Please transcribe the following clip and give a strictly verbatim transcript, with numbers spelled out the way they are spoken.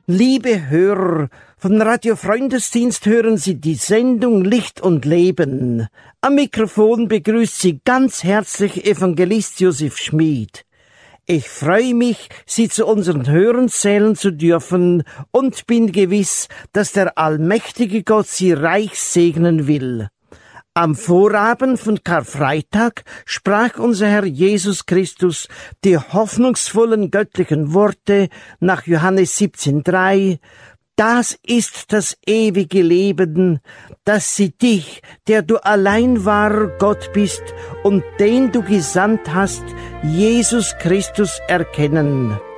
Liebe Hörer, von Radio Freundesdienst hören Sie die Sendung Licht und Leben. Am Mikrofon begrüßt Sie ganz herzlich Evangelist Josef Schmid. Ich freue mich, Sie zu unseren Hörern zählen zu dürfen und bin gewiss, dass der allmächtige Gott Sie reich segnen will. Am Vorabend von Karfreitag sprach unser Herr Jesus Christus die hoffnungsvollen göttlichen Worte nach Johannes siebzehn drei. Das ist das ewige Leben, dass sie dich, der du allein wahrer Gott bist und den du gesandt hast, Jesus Christus, erkennen.